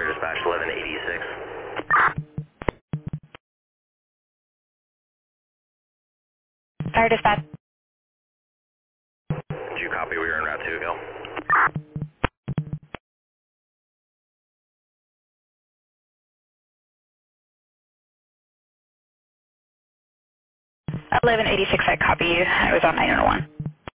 Fire Dispatch 1186. Fire Dispatch. Did you copy? We are en route to Hill. 1186, I copy you. I was on 901.